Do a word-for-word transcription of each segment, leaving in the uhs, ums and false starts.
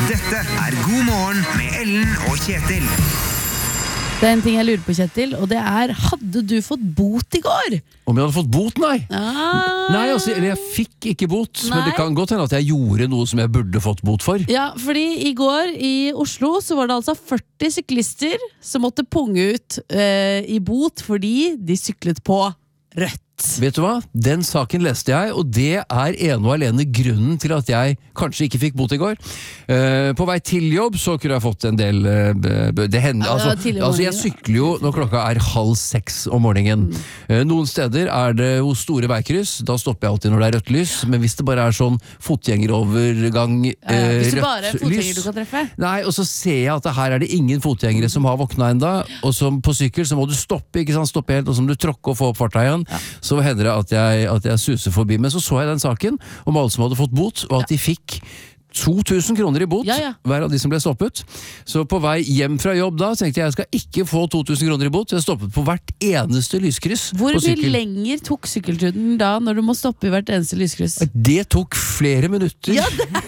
Dette er God morgen med Ellen og Kjetil. Det er en ting jeg lurer på, Kjetil, og det er, hadde du fått bot i går? Om jeg hadde fått bot, nei. Ah. Nei, altså, eller jeg fikk ikke bot, Nei. men det kan godt hende at jeg gjorde noe som jeg burde fått bot for. Ja, fordi i går i Oslo så var det altså førti syklister som måtte punge ut eh, i bot fordi de syklet på rødt. Vet du hva? Den saken leste jeg, og det er ene og alene grunnen til at jeg kanskje ikke fikk bot i går. Uh, på vei til jobb så kunne jeg fått en del uh, det hender, Ja, det var altså, tidlig om altså jeg morgenen. sykler jo når klokka er halv seks om morgenen. Mm. Uh, noen steder er det hos store veikryss, da stopper jeg alltid når det er rødt lys, men hvis det bare er sånn fotgjengerovergang, uh, Uh, hvis det bare er rødt fotgjenger lys du kan treffe. Nei, og så ser jeg at her er det ingen fotgjengere som har våkna enda, og som på sykkel så må du stoppe, ikke sant, stoppe helt, og så må du tråkke og få opp farta igjen. Ja. Så hender det at jeg, at jeg suser forbi. Men så så jeg den saken om alle som hadde fått bot, og at de fikk to tusen kroner i bot, Ja, ja. hver av de som ble stoppet. Så på vei hjem fra jobb da, tenkte jeg jeg skal ikke få to tusen kroner i bot, jeg stoppet på hvert eneste lyskryss Hvor på mye sykkel. lenger tok sykkelturen da når du må stoppe i hvert eneste lyskryss? Det tok flere minutter. Ja, det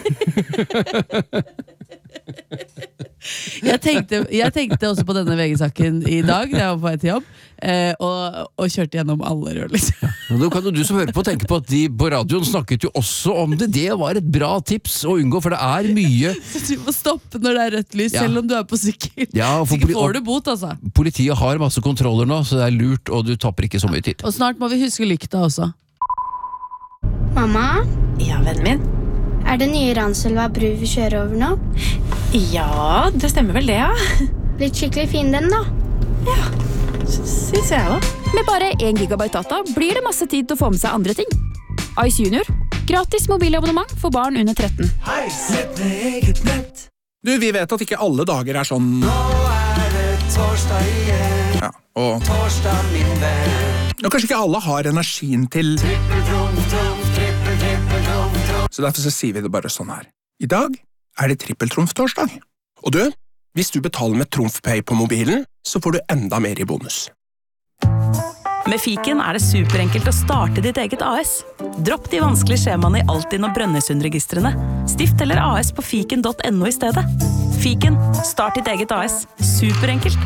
jeg, tenkte, jeg tenkte også på denne V G-saken i dag da jeg var på vei til jobb, eh, og, og kjørte gjennom alle rør, liksom. Nå kan jo du som hører på tenke på at de på radioen snakket jo også om det. Det var et bra tips å unngå, for det er mye. Så du må stoppe når det er rødt lys, Ja. selv om du er på sykkel. Ja, for Så ikke poli- får du bot, altså. Politiet har masse kontroller nå, så det er lurt, og du tapper ikke så mye tid. Og snart må vi huske lykta også. Mamma, Ja, vennen min. er det nye Ranselva bru vi kjører over nå? Ja, det stemmer vel det, ja. Blitt skikkelig fin den da. Synes jeg også. Med bare én gigabyte data blir det masse tid til å få med seg andre ting. Ice Junior. Gratis mobilabonnement for barn under tretten. Du, vi vet at ikke alle dager er sånn. Ja, og ja, kanskje ikke alle har energien til. Så derfor så sier vi det bare sånn her. I dag er det trippeltrumf-torsdag. Og du, hvis du betaler med TrumfPay på mobilen, så får du enda mer i bonus. Med Fiken er det superenkelt å starte ditt eget A S. Dropp de vanskelige skjemaene i Altinn og Brønnøysundregistrene. Stift eller A S på fiken punktum no i stedet. Fiken, start ditt eget A S. Superenkelt.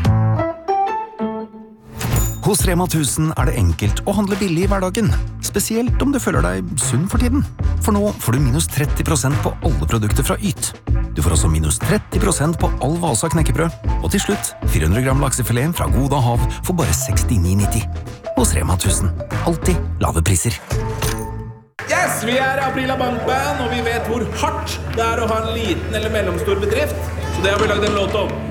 Hos Rema tusen er det enkelt å handle billig i hverdagen, spesielt om du føler deg sunn for tiden. For nå får du minus tretti prosent på alle produkter fra Yt. Du får også minus tretti prosent på all Vasa knekkebrød, og til slutt fire hundre gram laksefilet fra Goda Hav for bare sekstini nitti. Hos Rema tusen, alltid lave priser. Yes, vi er Aprila Bankband, og vi vet hvor hardt det er å ha en liten eller mellomstor bedrift, så det har vi laget en låt om.